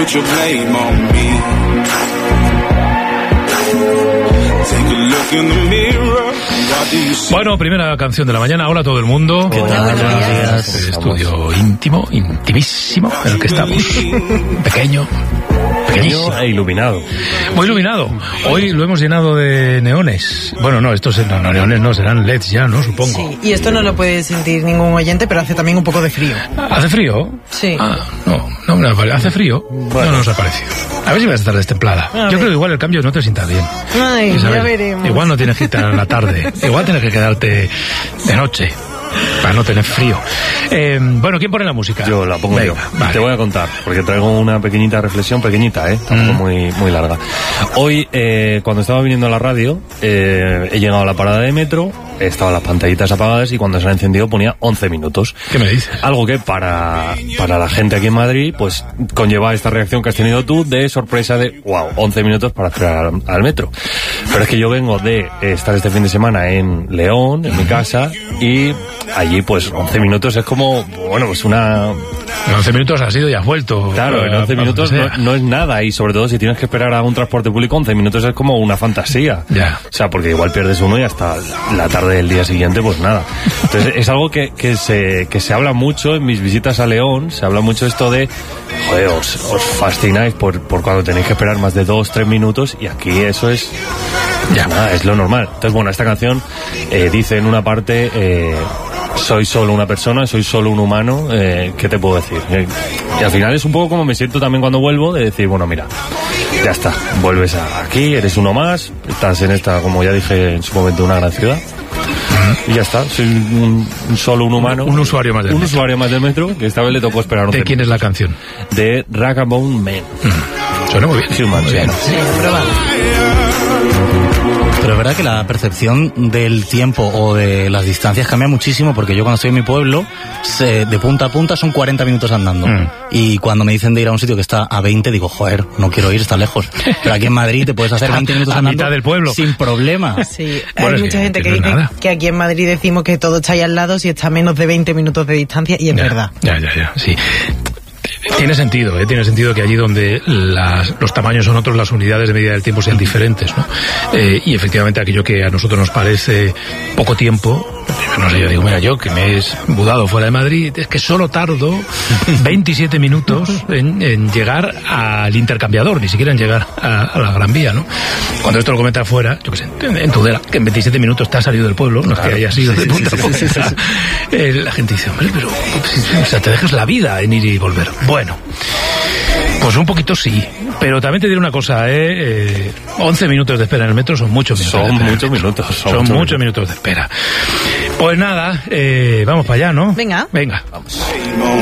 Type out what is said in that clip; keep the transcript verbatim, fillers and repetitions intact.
put your blame on me. Take a look in the mirror. Bueno, primera canción de la mañana. Hola a todo el mundo. ¿Qué tal? Buenos días. El estudio íntimo, intimísimo en el que estamos. Pequeño. Pequeño e iluminado. Muy iluminado. Hoy lo hemos llenado de neones. Bueno, no, estos no, no neones no, serán L E Ds ya, ¿no? Supongo. Sí, y esto no lo puede sentir ningún oyente, pero hace también un poco de frío. ¿Hace frío? Sí. Ah, no, no me vale. ¿Hace frío? Bueno. No nos ha parecido. A ver si vas a estar destemplada. A Yo ver. creo que igual el cambio no te sienta bien. Ay, Isabel, ya veremos. Igual no tienes que estar en la tarde. Igual tienes que quedarte de noche. Para no tener frío. Eh, bueno, ¿quién pone la música? Yo la pongo. Venga, yo. Vale. Te voy a contar, porque traigo una pequeñita reflexión, pequeñita, ¿eh? Tampoco mm. muy, muy larga. Hoy, eh, cuando estaba viniendo a la radio, eh, he llegado a la parada de metro, estaban las pantallitas apagadas y cuando se han encendido ponía once minutos. ¿Qué me dices? Algo que para, para la gente aquí en Madrid, pues conlleva esta reacción que has tenido tú de sorpresa de, wow, once minutos para esperar al, al metro. Pero es que yo vengo de estar este fin de semana en León, en mi casa, y allí pues once minutos es como, bueno, pues una... En once minutos has ido y has vuelto. Claro, en once minutos no, no es nada, y sobre todo si tienes que esperar a un transporte público, once minutos es como una fantasía. Ya. O sea, porque igual pierdes uno y hasta la tarde del día siguiente pues nada. Entonces es algo que, que, se, que se habla mucho en mis visitas a León, se habla mucho esto de, joder, os, os fascináis por, por cuando tenéis que esperar más de dos, tres minutos, y aquí eso es... Ya, nada, es lo normal. Entonces, bueno, esta canción eh, dice en una parte... Eh, soy solo una persona, soy solo un humano, eh, ¿qué te puedo decir? Eh, y al final es un poco como me siento también cuando vuelvo, de decir, bueno, mira, ya está, vuelves a aquí, eres uno más, estás en esta, como ya dije en su momento, una gran ciudad, y ya está, soy un, un solo un humano. Un, un usuario más del un metro. Un usuario más del metro, que esta vez le tocó esperar un ¿De quién es la canción? De Rag and Bone Man. Mm. Suena muy bien. Human, muy bien. Sí, probado. Pero es verdad que la percepción del tiempo o de las distancias cambia muchísimo, porque yo cuando estoy en mi pueblo, se, de punta a punta son cuarenta minutos andando. Mm. Y cuando me dicen de ir a un sitio que está a veinte, digo, joder, no quiero ir, está lejos. Pero aquí en Madrid te puedes hacer veinte minutos a andando mitad del pueblo. Sin problema. Sí, bueno, hay mucha que, gente que, que no dice que aquí en Madrid decimos que todo está ahí al lado si está a menos de veinte minutos de distancia, y es ya, verdad. Ya, ya, ya, sí. Tiene sentido, ¿eh? Tiene sentido que allí donde las, los tamaños son otros, las unidades de medida del tiempo sean diferentes, ¿no? Eh, y efectivamente aquello que a nosotros nos parece poco tiempo, no sé, yo digo, mira, yo que me he mudado fuera de Madrid, es que solo tardo veintisiete minutos en, en llegar al intercambiador, ni siquiera en llegar a, a la Gran Vía, ¿no? Cuando esto lo comenta afuera, yo que sé, en, en Tudela, que en veintisiete minutos te has salido del pueblo, no es que hayas ido de punta a punta. Eh, la gente dice, hombre, pero o sea, te dejas la vida en ir y volver. Bueno, pues un poquito sí, pero también te diré una cosa, ¿eh? eh once minutos de espera en el metro son muchos minutos. Son muchos minutos. Son, son muchos minutos. minutos de espera. Pues nada, eh, vamos para allá, ¿no? Venga. Venga. Vamos.